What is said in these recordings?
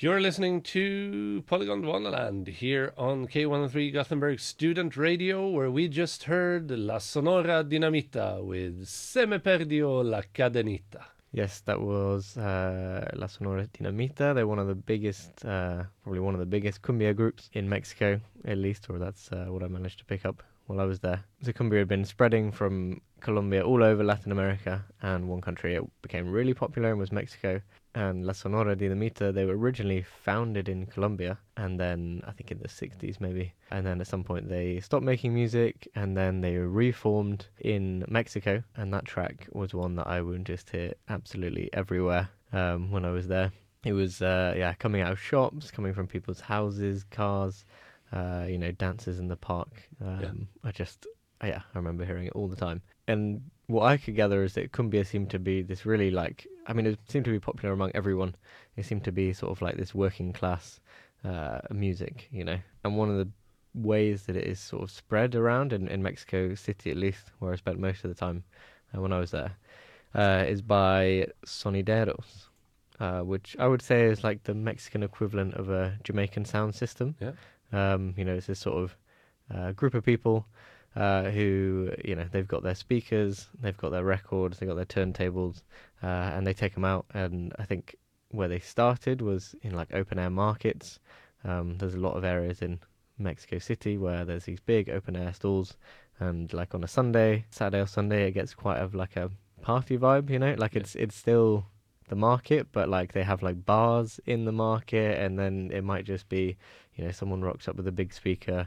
You're listening to Polygon Wonderland here on K103 Gothenburg Student Radio, where we just heard La Sonora Dinamita with Se me perdió la cadenita. Yes, that was La Sonora Dinamita. They're one of the biggest, probably one of the biggest cumbia groups in Mexico, at least, or that's what I managed to pick up while I was there. The cumbia had been spreading from Colombia all over Latin America, and one country it became really popular and was Mexico. And La Sonora Dinamita, they were originally founded in Colombia, and then I think in the 60s maybe. And then at some point they stopped making music, and then they reformed in Mexico. And that track was one that I would just hear absolutely everywhere when I was there. It was, coming out of shops, coming from people's houses, cars, dances in the park. I remember hearing it all the time. And what I could gather is that cumbia seemed to be this really it seemed to be popular among everyone. It seemed to be sort of like this working class music, And one of the ways that it is sort of spread around in Mexico City, at least, where I spent most of the time when I was there, is by sonideros, which I would say is like the Mexican equivalent of a Jamaican sound system. Yeah. It's this sort of group of people who, they've got their speakers, they've got their records, they've got their turntables, and they take them out. And I think where they started was in like open air markets. There's a lot of areas in Mexico City where there's these big open air stalls, and like on a Saturday or Sunday, it gets quite of like a party vibe, it's still the market, but like they have like bars in the market, and then it might just be, someone rocks up with a big speaker,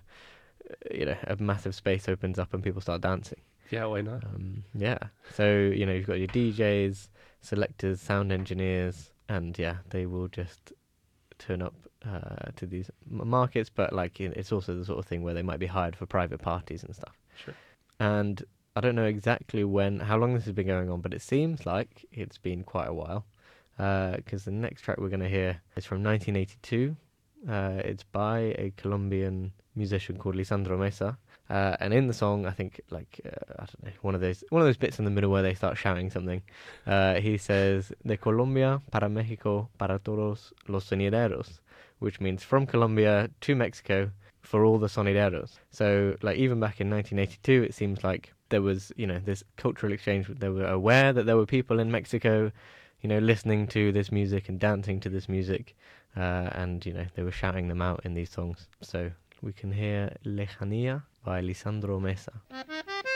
a massive space opens up and people start dancing. Yeah, why not? So, you've got your DJs, selectors, sound engineers, and they will just turn up to these markets, but like it's also the sort of thing where they might be hired for private parties and stuff. Sure. And I don't know exactly how long this has been going on, but it seems like it's been quite a while, because the next track we're going to hear is from 1982. It's by a Colombian musician called Lisandro Mesa, and in the song, I think I don't know, one of those bits in the middle where they start shouting something. He says "De Colombia para Mexico para todos los sonideros," which means from Colombia to Mexico for all the sonideros. So like even back in 1982, it seems like there was this cultural exchange. They were aware that there were people in Mexico listening to this music and dancing to this music, and they were shouting them out in these songs. So we can hear Lejanía by Lisandro Mesa.